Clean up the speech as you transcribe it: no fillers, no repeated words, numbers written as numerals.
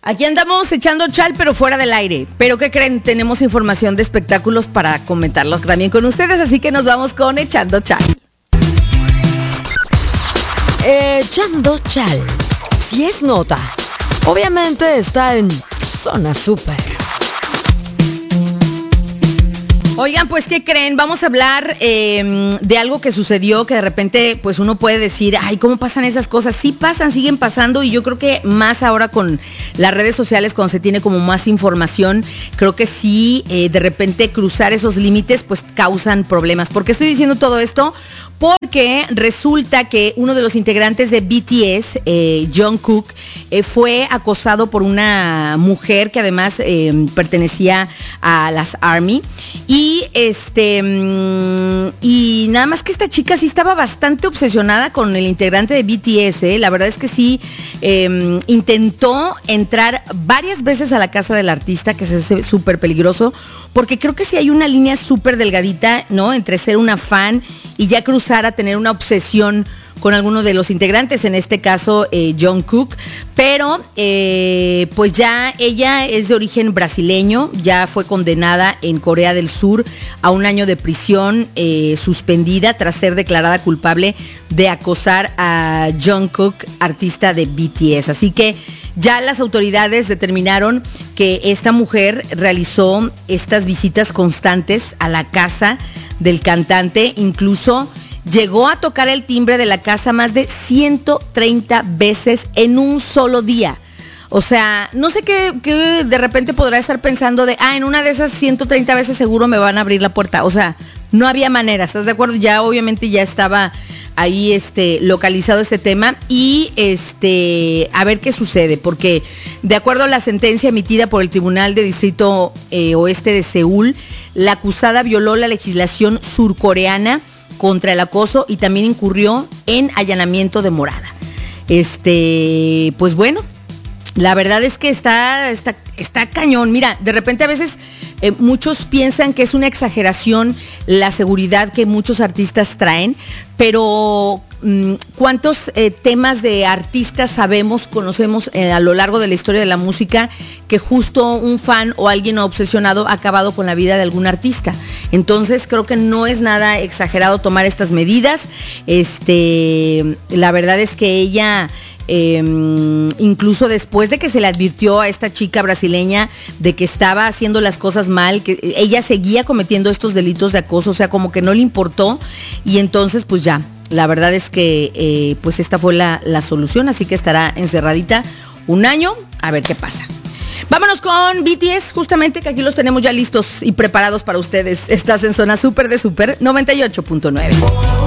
Aquí andamos echando chal, pero fuera del aire. ¿Pero qué creen? Tenemos información de espectáculos para comentarlos también con ustedes, así que nos vamos con Echando Chal. Echando Chal. Si es nota, obviamente está en Zona Super. Oigan, pues, ¿qué creen? Vamos a hablar de algo que sucedió, que de repente, pues, uno puede decir, ay, ¿cómo pasan esas cosas? Sí pasan, siguen pasando, y yo creo que más ahora con las redes sociales, cuando se tiene como más información, creo que sí, de repente cruzar esos límites, pues, causan problemas. ¿Por qué estoy diciendo todo esto? Porque resulta que uno de los integrantes de BTS, Jungkook, fue acosado por una mujer que además pertenecía a las ARMY. Y nada más que esta chica sí estaba bastante obsesionada con el integrante de BTS, La verdad es que sí, intentó entrar varias veces a la casa del artista, que es súper peligroso, porque creo que sí hay una línea súper delgadita, ¿no? Entre ser una fan y ya cruzar a tener una obsesión con alguno de los integrantes, en este caso Jungkook, pero pues ya ella es de origen brasileño, ya fue condenada en Corea del Sur a 1 año de prisión, suspendida tras ser declarada culpable de acosar a Jungkook, artista de BTS. Así que ya las autoridades determinaron que esta mujer realizó estas visitas constantes a la casa del cantante, incluso llegó a tocar el timbre de la casa más de 130 veces en un solo día. O sea, no sé qué de repente podrá estar pensando de, en una de esas 130 veces seguro me van a abrir la puerta. O sea, no había manera, ¿estás de acuerdo? Ya obviamente ya estaba ahí localizado este tema y a ver qué sucede, porque de acuerdo a la sentencia emitida por el Tribunal de Distrito Oeste de Seúl, la acusada violó la legislación surcoreana contra el acoso y también incurrió en allanamiento de morada. Pues bueno, la verdad es que está cañón. Mira, de repente a veces muchos piensan que es una exageración la seguridad que muchos artistas traen, pero ¿cuántos temas de artistas conocemos a lo largo de la historia de la música que justo un fan o alguien obsesionado ha acabado con la vida de algún artista? Entonces creo que no es nada exagerado tomar estas medidas. La verdad es que ella incluso después de que se le advirtió a esta chica brasileña de que estaba haciendo las cosas mal, que ella seguía cometiendo estos delitos de acoso, o sea, como que no le importó, y entonces pues ya, la verdad es que pues esta fue la solución, así que estará encerradita 1 año, a ver qué pasa. Vámonos con BTS, justamente, que aquí los tenemos ya listos y preparados para ustedes. Estás en Zona Super de Super 98.9.